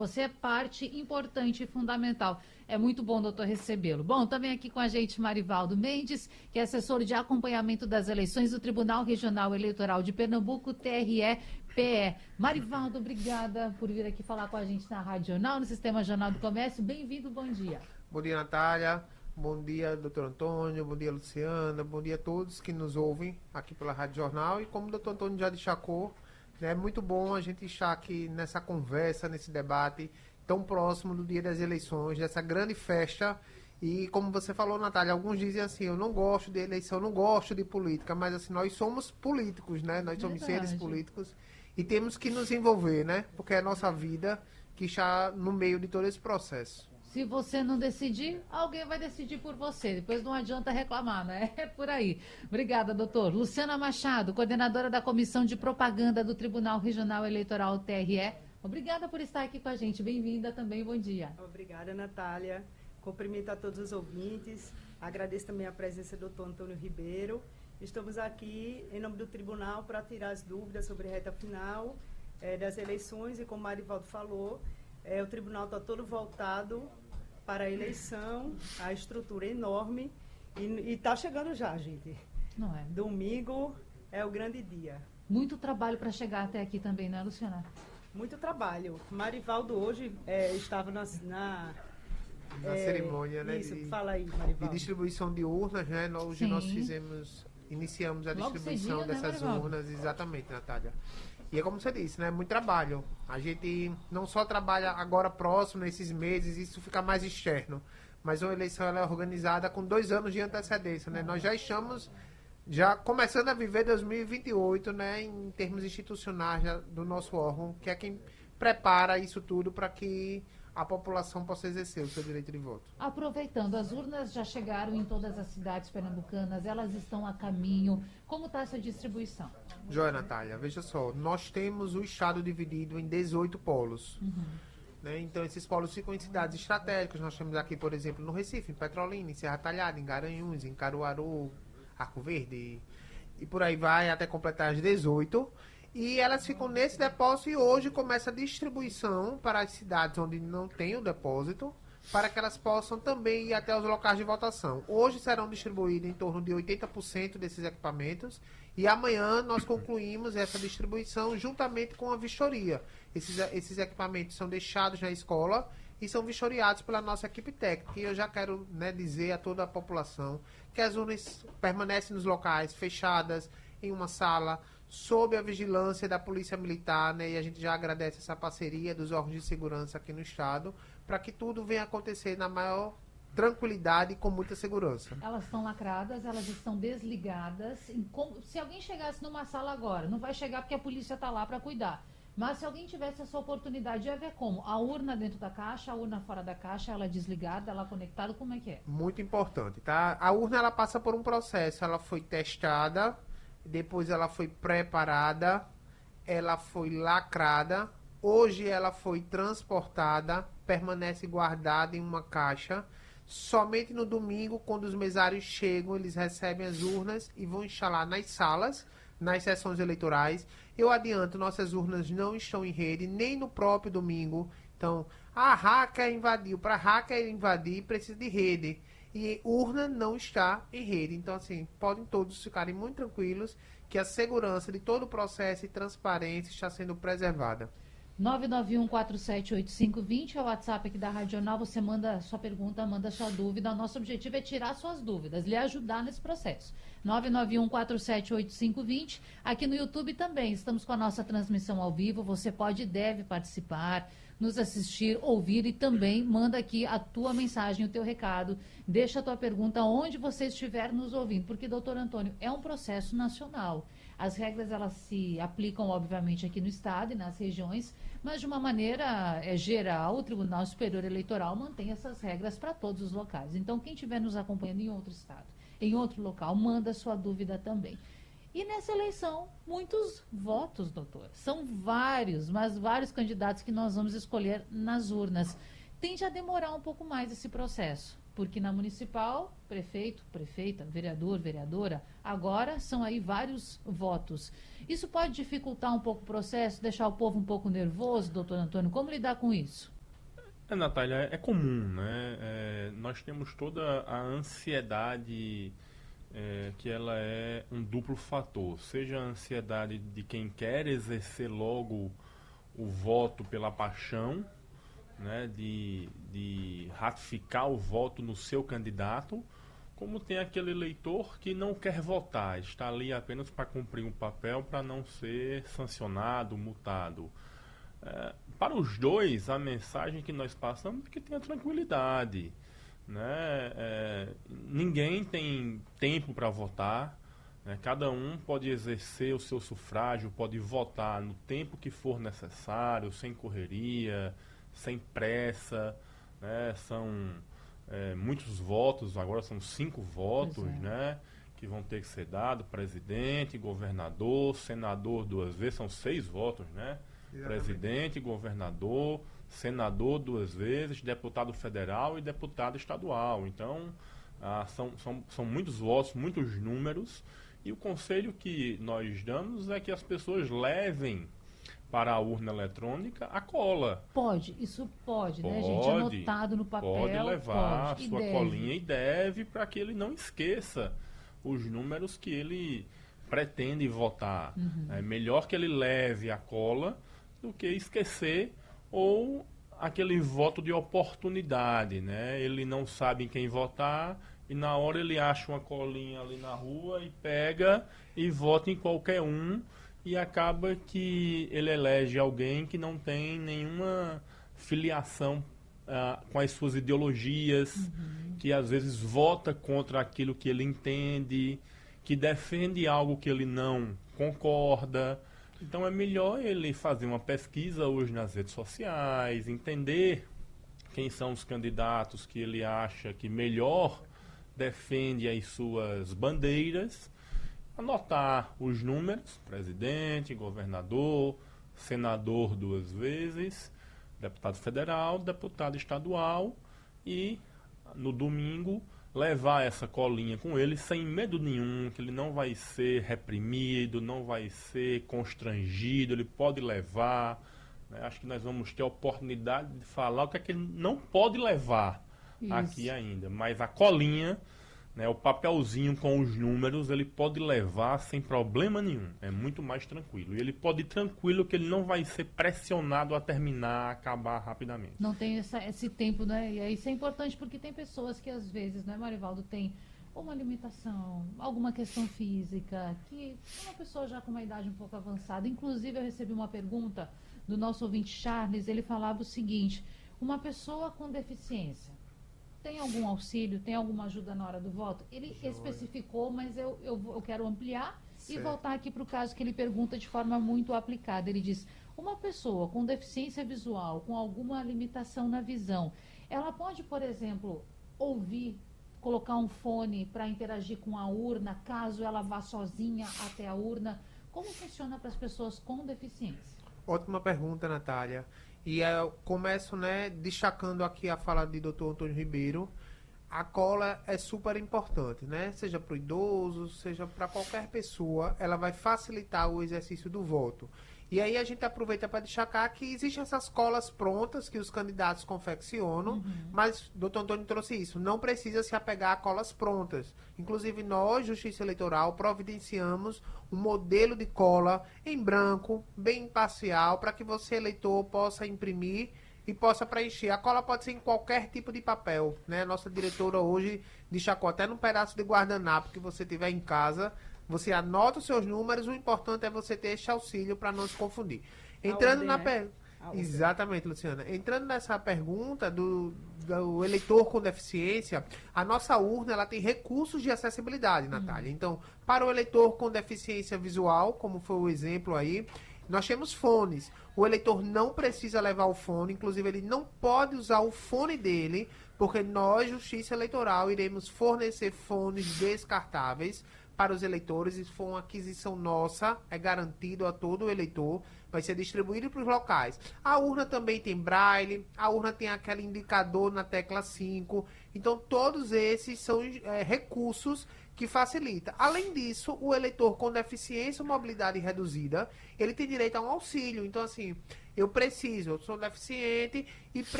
Você é parte importante e fundamental. É muito bom, doutor, recebê-lo. Bom, também aqui com a gente Marivaldo Mendes, que é assessor de acompanhamento das eleições do Tribunal Regional Eleitoral de Pernambuco, TRE-PE. Marivaldo, obrigada por vir aqui falar com a gente na Rádio Jornal, no Sistema Jornal do Comércio. Bem-vindo, bom dia. Bom dia, Natália. Bom dia, doutor Antônio. Bom dia, Luciana. Bom dia a todos que nos ouvem aqui pela Rádio Jornal. E como o doutor Antônio já destacou, é muito bom a gente estar aqui nessa conversa, nesse debate tão próximo do dia das eleições, dessa grande festa. E como você falou, Natália, alguns dizem assim, eu não gosto de eleição, eu não gosto de política, mas assim, nós somos políticos, né? Nós somos seres políticos e temos que nos envolver, né? Porque é a nossa vida que está no meio de todo esse processo. Se você não decidir, alguém vai decidir por você. Depois não adianta reclamar, né? É por aí. Obrigada, doutor. Luciana Machado, coordenadora da Comissão de Propaganda do Tribunal Regional Eleitoral TRE. Obrigada por estar aqui com a gente. Bem-vinda também. Bom dia. Obrigada, Natália. Cumprimento a todos os ouvintes. Agradeço também a presença do doutor Antônio Ribeiro. Estamos aqui em nome do tribunal para tirar as dúvidas sobre a reta final das eleições e, como o Marivaldo falou, o tribunal está todo voltado para a eleição, a estrutura é enorme e está chegando já, gente. Não é? Domingo é o grande dia. Muito trabalho para chegar até aqui também, né, Luciana? Muito trabalho. Marivaldo hoje estava na cerimônia, né? Isso, fala aí, Marivaldo. De distribuição de urnas, né? Hoje nós iniciamos a Logo distribuição cedinho, dessas né, urnas, exatamente, Natália. E é como você disse, né? Muito trabalho. A gente não só trabalha agora próximo, nesses meses, isso fica mais externo. Mas uma eleição ela é organizada com 2 anos de antecedência, né? Nós já estamos começando a viver 2028, né? Em termos institucionais do nosso órgão, que é quem prepara isso tudo para que a população possa exercer o seu direito de voto. Aproveitando, as urnas já chegaram em todas as cidades pernambucanas, elas estão a caminho. Como está essa distribuição? Joia, Natália, veja só, nós temos o estado dividido em 18 polos. Né? Então, esses polos ficam em cidades estratégicas. Nós temos aqui, por exemplo, no Recife, em Petrolina, em Serra Talhada, em Garanhuns, em Caruaru, Arco Verde, e por aí vai até completar as 18. E elas ficam nesse depósito e hoje começa a distribuição para as cidades onde não tem o depósito, para que elas possam também ir até os locais de votação. Hoje serão distribuídos em torno de 80% desses equipamentos e amanhã nós concluímos essa distribuição juntamente com a vistoria. Esses equipamentos são deixados na escola e são vistoriados pela nossa equipe técnica. E eu já quero, né, dizer a toda a população que as urnas permanecem nos locais fechadas, em uma sala, sob a vigilância da Polícia Militar, né? E a gente já agradece essa parceria dos órgãos de segurança aqui no estado, para que tudo venha acontecer na maior tranquilidade e com muita segurança. Elas estão lacradas, elas estão desligadas. Se alguém chegasse numa sala agora, não vai chegar porque a polícia está lá para cuidar. Mas se alguém tivesse essa oportunidade, ia ver como? A urna dentro da caixa, a urna fora da caixa, ela desligada, ela conectada, como é que é? Muito importante, tá? A urna, ela passa por um processo, ela foi testada, depois ela foi preparada, ela foi lacrada, hoje ela foi transportada, permanece guardada em uma caixa. Somente no domingo, quando os mesários chegam, eles recebem as urnas e vão instalar nas salas, nas sessões eleitorais. Eu adianto, nossas urnas não estão em rede, nem no próprio domingo. Então, a hacker invadiu. Para hacker invadir, precisa de rede. E urna não está em rede. Então, assim, podem todos ficarem muito tranquilos que a segurança de todo o processo e transparência está sendo preservada. 991478520 é o WhatsApp aqui da Rádio Jornal. Você manda sua pergunta, manda sua dúvida. O nosso objetivo é tirar suas dúvidas, lhe ajudar nesse processo. 991478520. Aqui no YouTube também estamos com a nossa transmissão ao vivo. Você pode e deve participar, nos assistir, ouvir e também manda aqui a tua mensagem, o teu recado. Deixa a tua pergunta onde você estiver nos ouvindo, porque, doutor Antônio, é um processo nacional. As regras, elas se aplicam, obviamente, aqui no estado e nas regiões, mas de uma maneira geral, o Tribunal Superior Eleitoral mantém essas regras para todos os locais. Então, quem estiver nos acompanhando em outro estado, em outro local, manda sua dúvida também. E nessa eleição, muitos votos, doutor. São vários, mas vários candidatos que nós vamos escolher nas urnas. tende a demorar um pouco mais esse processo. Porque na municipal, prefeito, prefeita, vereador, vereadora, agora são aí vários votos. Isso pode dificultar um pouco o processo, deixar o povo um pouco nervoso, doutor Antônio? Como lidar com isso? Natália, é comum, né? Nós temos toda a ansiedade, que ela é um duplo fator. Seja a ansiedade de quem quer exercer logo o voto pela paixão, né, de ratificar o voto no seu candidato, como tem aquele eleitor que não quer votar, está ali apenas para cumprir um papel, para não ser sancionado, multado. Para os dois, a mensagem que nós passamos é que tenha tranquilidade, né? Ninguém tem tempo para votar, né? Cada um pode exercer o seu sufrágio, pode votar no tempo que for necessário, sem correria, sem pressa, né? São muitos votos, agora são 5 votos, né? Que vão ter que ser dados: presidente, governador, senador 2 vezes, são 6 votos, né? Exatamente. Presidente, governador, senador 2 vezes, deputado federal e deputado estadual. Então, são muitos votos, muitos números, e o conselho que nós damos é que as pessoas levem para a urna eletrônica a cola. Isso pode, né, gente? Anotado no papel. Pode levar a sua colinha e deve, para que ele não esqueça os números que ele pretende votar. É melhor que ele leve a cola do que esquecer, ou aquele voto de oportunidade, né? Ele não sabe em quem votar e na hora ele acha uma colinha ali na rua e pega e vota em qualquer um, e acaba que ele elege alguém que não tem nenhuma filiação com as suas ideologias, que às vezes vota contra aquilo que ele entende, que defende algo que ele não concorda. Então é melhor ele fazer uma pesquisa hoje nas redes sociais, entender quem são os candidatos que ele acha que melhor defende as suas bandeiras, anotar os números: presidente, governador, senador 2 vezes, deputado federal, deputado estadual, e no domingo levar essa colinha com ele sem medo nenhum, que ele não vai ser reprimido, não vai ser constrangido, ele pode levar, né? Acho que nós vamos ter a oportunidade de falar o que é que ele não pode levar aqui ainda, mas a colinha, né, o papelzinho com os números, ele pode levar sem problema nenhum, é muito mais tranquilo. E ele pode ir tranquilo, que ele não vai ser pressionado a terminar, a acabar rapidamente. Não tem esse tempo, né? E isso é importante, porque tem pessoas que às vezes, né, Marivaldo, tem uma limitação, alguma questão física, que uma pessoa já com uma idade um pouco avançada. Inclusive, eu recebi uma pergunta do nosso ouvinte Charles, ele falava o seguinte: uma pessoa com deficiência tem algum auxílio, tem alguma ajuda na hora do voto? Ele especificou, mas eu quero ampliar e voltar aqui para o caso que ele pergunta de forma muito aplicada. Ele diz: uma pessoa com deficiência visual, com alguma limitação na visão, ela pode, por exemplo, ouvir, colocar um fone para interagir com a urna, caso ela vá sozinha até a urna? Como funciona para as pessoas com deficiência? Ótima pergunta, Natália. E eu começo, né, destacando aqui a fala de Dr. Antônio Ribeiro. A cola é super importante, né? Seja para o idoso, seja para qualquer pessoa, ela vai facilitar o exercício do voto. E aí a gente aproveita para destacar que existem essas colas prontas que os candidatos confeccionam, mas o Dr. Antônio trouxe isso, não precisa se apegar a colas prontas. Inclusive nós, Justiça Eleitoral, providenciamos um modelo de cola em branco, bem imparcial, para que você, eleitor, possa imprimir e possa preencher. A cola pode ser em qualquer tipo de papel, né? Nossa diretora hoje destacou até num pedaço de guardanapo que você tiver em casa. Você anota os seus números, o importante é você ter este auxílio para não se confundir. Entrando na Exatamente, Luciana. Entrando nessa pergunta do eleitor com deficiência, a nossa urna ela tem recursos de acessibilidade, Natália. Então, para o eleitor com deficiência visual, como foi o exemplo aí, nós temos fones. O eleitor não precisa levar o fone, inclusive ele não pode usar o fone dele, porque nós, Justiça Eleitoral, iremos fornecer fones descartáveis para os eleitores. Isso foi uma aquisição nossa, é garantido a todo eleitor, vai ser distribuído para os locais. A urna também tem braille, a urna tem aquele indicador na tecla 5. Então, todos esses são recursos que facilita. Além disso, o eleitor com deficiência ou mobilidade reduzida, ele tem direito a um auxílio. Então, assim, eu sou deficiente e